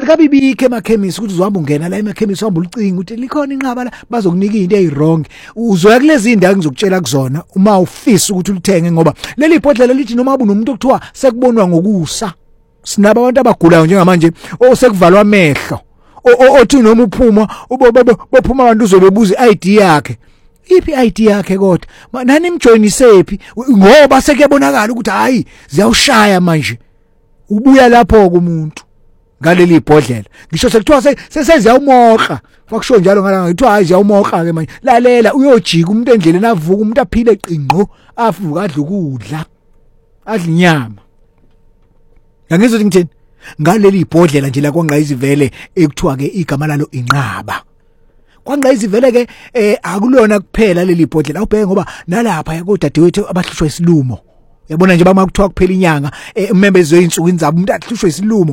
alikabibike emakhemisi ukuthi uzohamba ungena la emakhemisi uhamba ulicinga ukuthi likhona inqaba la bazokunika into ezirong uzoya kulezi indawo ngizokutshela kuzona uma ufisa ukuthi ulithenge ngoba leli ibhodlela lithi noma unomuntu okuthiwa sekubonwa ngokusa sinaba abantu abagulayo njengamanje osekuvalwa amehlo othi noma uphuma bophuma abantu uzobebuza iID yakhe iphi iID yakhe kodwa nani imjoinisephi ngoba sekuyabonakala ukuthi hayi ziyawushaya manje ubuya lapho kumuntu ngaleli ibhodlela ngisho sekuthiwa seseziyawumoqa bakusho njalo ngala ngithiwa hayi ziyawumoqa ke manje lalela uyojika umuntu endleleni avuka umuntu aphile qinqo avuka adla ukudla adla inyama yangizothi ngithini ngaleli ibhodlela nje la kwaNgqayizivele ekuthiwa ke igama lalo inqaba kwaNgqayizivele ke akulona kuphela leli ibhodlela awubheke ngoba nalapha yakodadewethu abahlushwa isilumo yabona nje bamakuthiwa kuphela inyanga umembezo weinsuku inzaba umuntu ahlushwe isilumo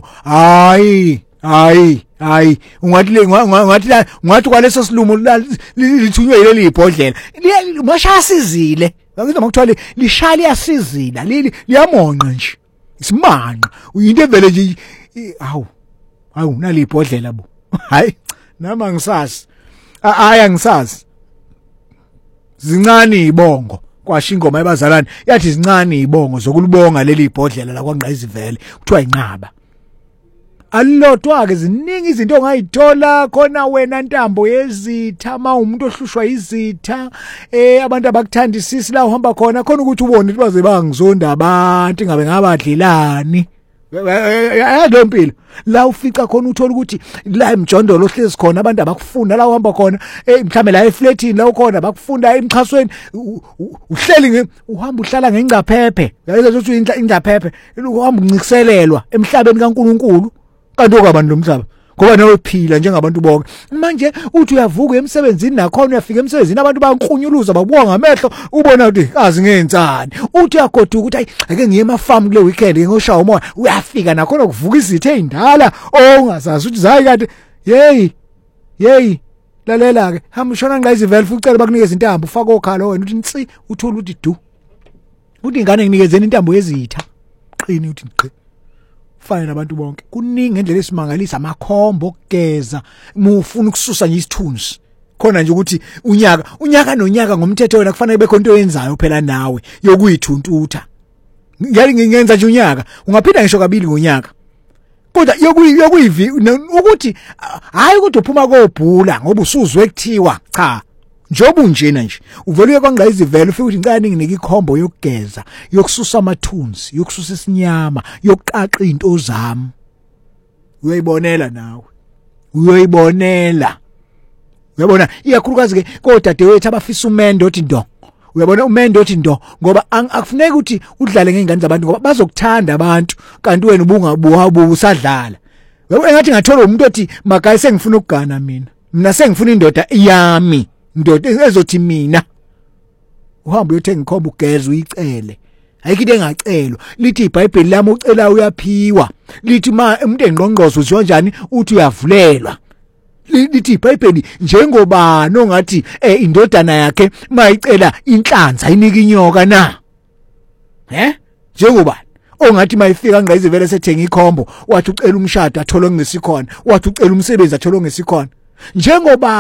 hayi ungathi kwaleso silumo lithunywe leli ibhodlela mashasizile ngizwa makuthiwa lishali yasizila liyamonqa nje isimanqa uyinto evele nje hawu nali ibhodlela bo hayi nama ngisazi angisazi zincane ibongo kwasho ingoma yabazalwane yathi zincane ibongo zokulibonga leli ibhodlela la kwaNgqayizivele kuthiwa inqaba alilodwa ke ziningi izinto ongayithola khona wena Ntambo yezitha ma umuntu ohlushwa izitha abantu abakuthandisisi la uhamba khona ukuthi ubone ukuthi baze bangizonda abantu ingabe ngabadlelani lo mpilo la ufica khona uthola ukuthi la emjondolo ohlezi khona abantu abakufunda la uhamba khona mhlambe la eflatini la ukhona bakufunda emxhasweni uhleli uhamba uhlala ngencaphephe yayizo ukuthi incaphephe uhamba uncikiselelwa emhlabeni kaNkuluNkulu kanti okwabantu lomhlaba ngoba nawe uphila njengabantu bonke manje uthi uyavuka emsebenzini nakhona uyafika emsebenzini abantu bankrunyuluza babonga amehlo ubona ukuthi kazi ngenzani uthi uyagoduka ukuthi ake ngiye emafarm kule weekend ngoshawa umoya uyafika nakhona kuvuka izithe ezindala ongazazi ukuthi zayi kade hey lalela ke hamba ushona Ngqayizivele ucela bakunikeza intambo ufaka okhala wena uthi nsi uthola ukuthi du uthi ingane nginikezeni intambo yezitha qini uthi nqi fana nabantu bonke kuningi ngendlela esimangalisa amakhombo okugeza mufuna ukususa nje isithunzi khona nje ukuthi unyaka nonyaka ngomthetho wena kufanele bekho into yenzayo phela nawe yokuyithuntutha ngenza nje unyaka ungaphinda ngisho kabili ngonyaka kodwa yokuyivi ukuthi hayi ukuthi uphuma kobhula ngoba usuzwe kuthiwa cha njoba unjena nje uvele kwaNgqayizivele ufike uthi ngicela ninginike ikhombo yokugeza yokususa amathunzi yokususa isinyama yokuqaqa into zami uyayibonela nawe uyayibona iyakhulukazi ke kodadewethu abafisa umendo othi ndo uyabona umendo othi ndo ngoba akufuneki ukuthi udlale ngezingane zabantu ngoba bazokuthanda abantu kanti wena ubungabuha usadlala engathi ngathola umuntu othi magayi sengifuna ukugana mina sengifuna indoda yami ndoda ezothi mina uhamba uyothenga ikhombo ugeza uyicele ayikho into engacelwa lithi iBhayibheli lami ucela uyaphiwa lithi umuntu engqongqozo usho kanjani uthi uyavulelwa lithi iBhayibheli njengoba nongathi indodana yakhe mayicela inhlanza inika inyoka na njengoba ongathi mayifika Ngqayizivele sethenga ikhombo wathi ucela umshado athola ngesikhona wathi ucela umsebenzi athola ngesikhona njengoba